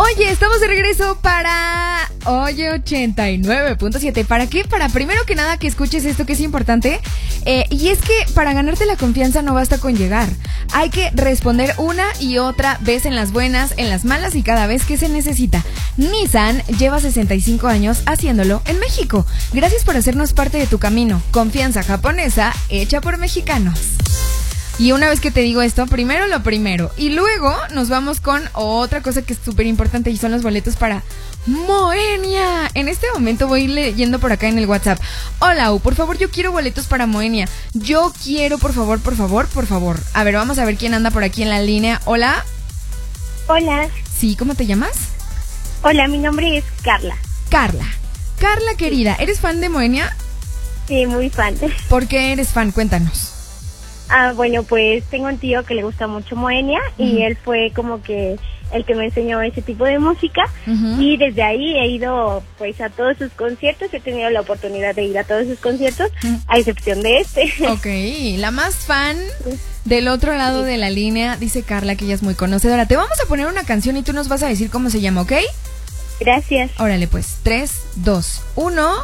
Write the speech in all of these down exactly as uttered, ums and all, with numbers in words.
Oye, estamos de regreso para Oye ochenta y nueve punto siete. ¿Para qué? Para primero que nada que escuches esto que es importante. Eh, y es que para ganarte la confianza no basta con llegar. Hay que responder una y otra vez en las buenas, en las malas y cada vez que se necesita. Nissan lleva sesenta y cinco años haciéndolo en México. Gracias por hacernos parte de tu camino. Confianza japonesa hecha por mexicanos. Y una vez que te digo esto, primero lo primero. Y luego nos vamos con otra cosa que es súper importante y son los boletos para Moenia. En este momento voy leyendo por acá en el WhatsApp. Hola, U, por favor, yo quiero boletos para Moenia. Yo quiero, por favor, por favor, por favor. A ver, vamos a ver quién anda por aquí en la línea. Hola. Hola. Sí, ¿cómo te llamas? Hola, mi nombre es Carla. Carla. Carla, querida, ¿eres fan de Moenia? Sí, muy fan. ¿Por qué eres fan? Cuéntanos. Ah, bueno, pues tengo un tío que le gusta mucho Moenia uh-huh. y él fue como que el que me enseñó ese tipo de música uh-huh. y desde ahí he ido pues a todos sus conciertos, he tenido la oportunidad de ir a todos sus conciertos, uh-huh. a excepción de este. Ok, la más fan del otro lado sí. de la línea, dice Carla que ella es muy conocedora. Te vamos a poner una canción y tú nos vas a decir cómo se llama, ¿ok? Gracias. Órale pues, tres, dos, uno.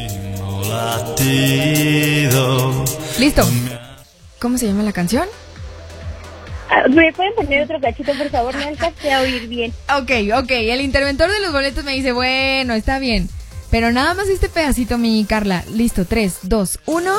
Listo. ¿Cómo se llama la canción? ¿Me pueden poner otro cachito, por favor? No alcancé a oír bien. Ok, ok. El interventor de los boletos me dice, bueno, está bien. Pero nada más este pedacito, mi Carla. Listo, tres, dos, uno.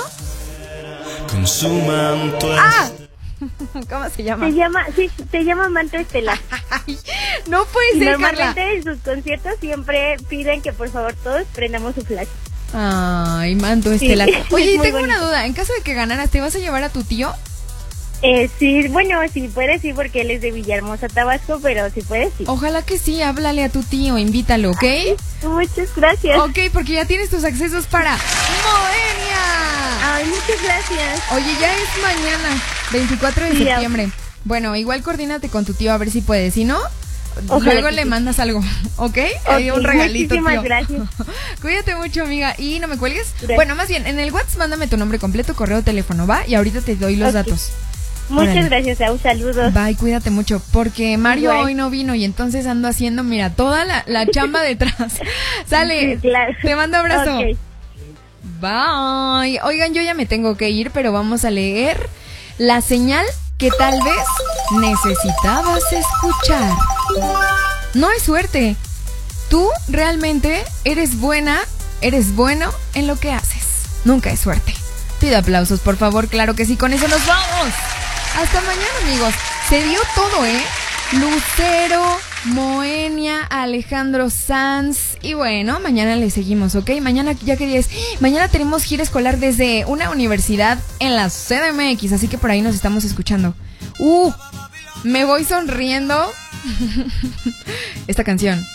¡Ah! ¿Cómo se llama? Se llama, sí, se llama Manto Estelar. No puede ser, normalmente Carla. en sus conciertos siempre piden que por favor todos prendamos su flash. Ay, Manto Estelar. Sí, oye, tengo bonito. una duda. En caso de que ganaras, ¿te vas a llevar a tu tío? Eh, sí, bueno, si puedes, sí, porque él es de Villahermosa, Tabasco, pero si puedes, sí. Ojalá que sí, háblale a tu tío, invítalo, ¿ok? Ay, muchas gracias. Ok, porque ya tienes tus accesos para Moenia. Ay, muchas gracias. Oye, ya es mañana, veinticuatro de sí, septiembre. Ya. Bueno, igual coordínate con tu tío a ver si puedes, si no... Ojalá luego le sí. mandas algo, ¿ok? okay un regalito, muchísimas tío. Gracias. Cuídate mucho, amiga. Y no me cuelgues. Gracias. Bueno, más bien, en el WhatsApp mándame tu nombre completo, correo, teléfono, ¿va? Y ahorita te doy los okay. datos. Muchas Órale. gracias, Au. Saludos. Bye, cuídate mucho. Porque Mario Bye. hoy no vino y entonces ando haciendo, mira, toda la, la chamba detrás. Sale. Sí, claro. Te mando abrazo. Okay. Bye. Oigan, yo ya me tengo que ir, pero vamos a leer la señal que tal vez necesitabas escuchar. No es suerte. Tú realmente eres buena, eres bueno en lo que haces. Nunca es suerte. Pido aplausos, por favor. Claro que sí, con eso nos vamos. Hasta mañana, amigos. Se dio todo, ¿eh? Lucero, Moenia, Alejandro Sanz. Y bueno, mañana le seguimos, ¿ok? Mañana, ya que es, mañana tenemos gira escolar desde una universidad en la C D M X. Así que por ahí nos estamos escuchando. Uh, me voy sonriendo. Esta canción.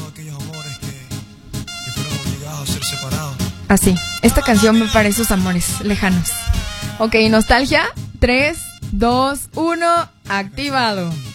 Así, esta canción me para esos amores lejanos. Ok, nostalgia. tres, dos, uno, activado.